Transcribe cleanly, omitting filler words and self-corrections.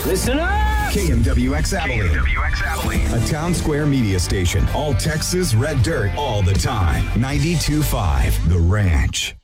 Listen up! KMWX Abilene. KMWX Abilene. A town square media station. All Texas red dirt all the time. 92.5 The Ranch.